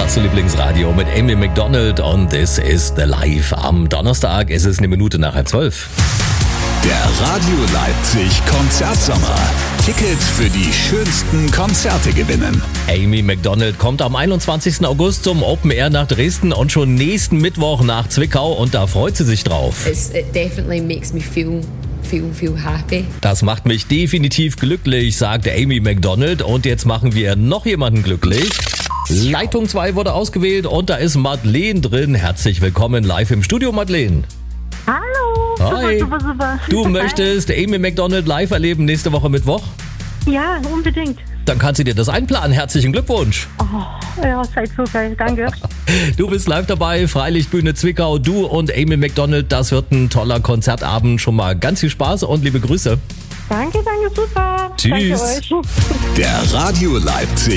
erste Lieblingsradio mit Amy Macdonald und This is the Live am Donnerstag. Es ist 11:01. Der Radio Leipzig Konzertsommer. Tickets für die schönsten Konzerte gewinnen. Amy Macdonald kommt am 21. August zum Open Air nach Dresden und schon nächsten Mittwoch nach Zwickau und da freut sie sich drauf. It definitely makes me feel happy. Das macht mich definitiv glücklich, sagte Amy Macdonald. Und jetzt machen wir noch jemanden glücklich. Leitung 2 wurde ausgewählt und da ist Madeleine drin. Herzlich willkommen live im Studio, Madeleine. Hallo. Hi. Super. Du Hi. möchtest Amy Macdonald live erleben nächste Woche Mittwoch? Ja, unbedingt. Dann kannst du dir das einplanen. Herzlichen Glückwunsch. Oh, ja, seid so geil. Danke. Du bist live dabei, Freilichtbühne Zwickau, du und Amy Macdonald. Das wird ein toller Konzertabend. Schon mal ganz viel Spaß und liebe Grüße. Danke, super. Tschüss. Danke euch. Der Radio Leipzig